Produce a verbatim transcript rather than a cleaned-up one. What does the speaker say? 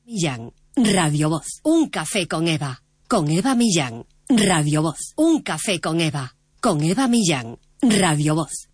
Millán, Radio Voz. Un café con Eva. Con Eva Millán, Radio Voz. Un café con Eva. Con Eva Millán, Radio Voz.